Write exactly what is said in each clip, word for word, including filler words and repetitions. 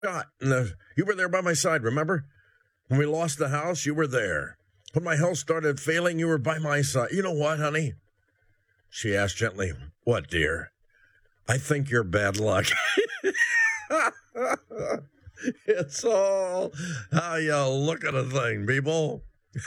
God, no, you were there by my side, remember? When we lost the house, you were there. When my health started failing, you were by my side. You know what, honey? She asked gently, what, dear? I think you're bad luck. It's all how you look at a thing, people.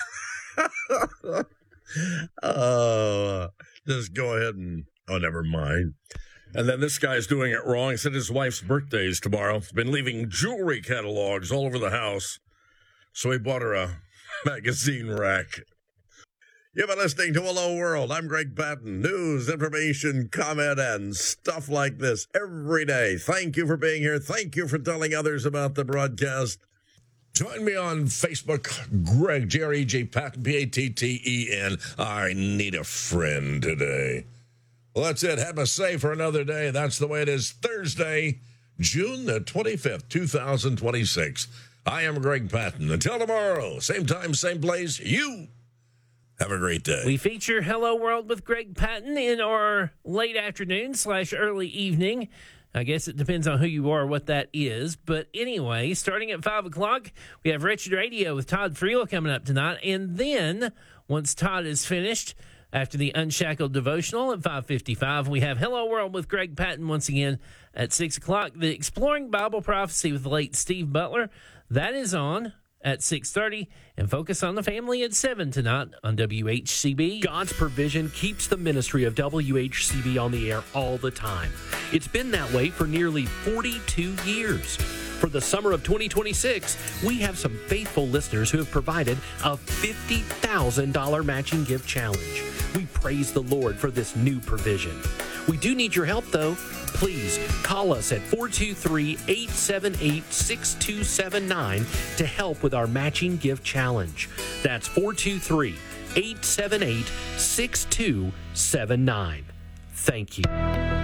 Oh, just go ahead and, oh, never mind. And then this guy's doing it wrong. He said his wife's birthday is tomorrow. He's been leaving jewelry catalogs all over the house. So he bought her a magazine rack. You've been listening to Hello World. I'm Greg Patton. News, information, comment, and stuff like this every day. Thank you for being here. Thank you for telling others about the broadcast. Join me on Facebook, Greg, G R E G, Patton, P A T T E N. I need a friend today. Well, that's it. Have a say for another day. That's the way it is. Thursday, June the twenty-fifth, two thousand twenty-six. I am Greg Patton. Until tomorrow, same time, same place, you have a great day. We feature Hello World with Greg Patton in our late afternoon slash early evening. I guess it depends on who you are, what that is. But anyway, starting at five o'clock, we have Wretched Radio with Todd Friel coming up tonight. And then, once Todd is finished, after the Unshackled Devotional at five fifty-five, we have Hello World with Greg Patton once again at six o'clock. The Exploring Bible Prophecy with the late Steve Butler, that is on at six thirty, and Focus on the Family at seven tonight on W H C B. God's provision keeps the ministry of W H C B on the air all the time. It's been that way for nearly forty-two years. For the summer of twenty twenty-six, we have some faithful listeners who have provided a fifty thousand dollars matching gift challenge. We praise the Lord for this new provision. We do need your help, though. Please call us at four two three, eight seven eight, six two seven nine to help with our matching gift challenge. That's four two three, eight seven eight, six two seven nine. Thank you.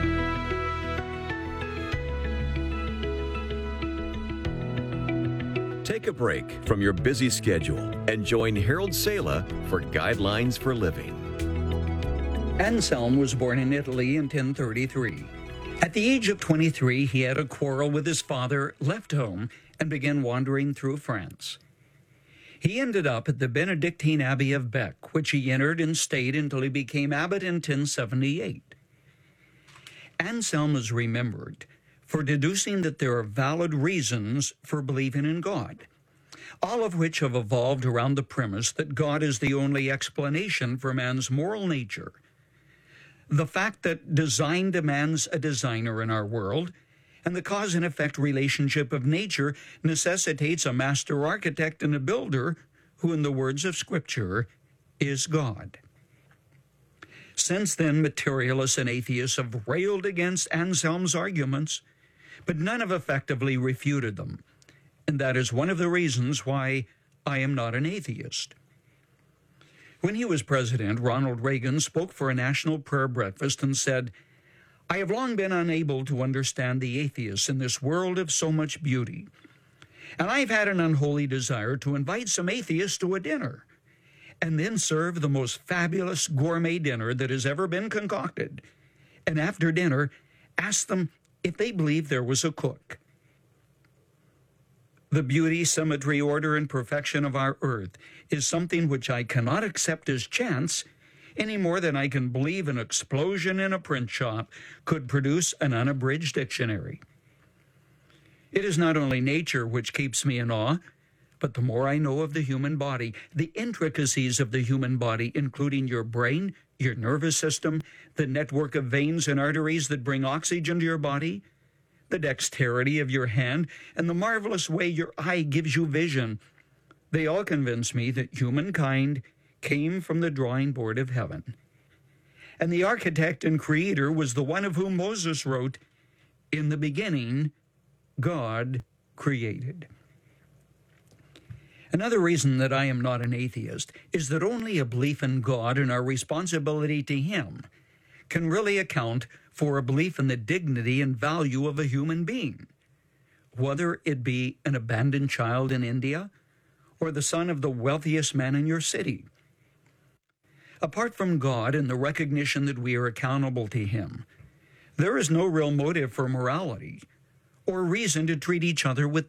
Take a break from your busy schedule and join Harold Sala for Guidelines for Living. Anselm was born in Italy in ten thirty-three. At the age of twenty-three, he had a quarrel with his father, left home, and began wandering through France. He ended up at the Benedictine Abbey of Bec, which he entered and stayed until he became abbot in ten seventy-eight. Anselm is remembered for deducing that there are valid reasons for believing in God, all of which have evolved around the premise that God is the only explanation for man's moral nature. The fact that design demands a designer in our world, and the cause and effect relationship of nature necessitates a master architect and a builder who, in the words of Scripture, is God. Since then, materialists and atheists have railed against Anselm's arguments, but none have effectively refuted them. And that is one of the reasons why I am not an atheist. When he was president, Ronald Reagan spoke for a national prayer breakfast and said, "I have long been unable to understand the atheists in this world of so much beauty. And I've had an unholy desire to invite some atheists to a dinner and then serve the most fabulous gourmet dinner that has ever been concocted. And after dinner, ask them if they believe there was a cook." The beauty, symmetry, order, and perfection of our earth is something which I cannot accept as chance any more than I can believe an explosion in a print shop could produce an unabridged dictionary. It is not only nature which keeps me in awe, but the more I know of the human body, the intricacies of the human body, including your brain, your nervous system, the network of veins and arteries that bring oxygen to your body, the dexterity of your hand, and the marvelous way your eye gives you vision, they all convince me that humankind came from the drawing board of heaven. And the architect and creator was the one of whom Moses wrote, "In the beginning, God created." Another reason that I am not an atheist is that only a belief in God and our responsibility to Him can really account for a belief in the dignity and value of a human being, whether it be an abandoned child in India or the son of the wealthiest man in your city. Apart from God and the recognition that we are accountable to Him, there is no real motive for morality or reason to treat each other with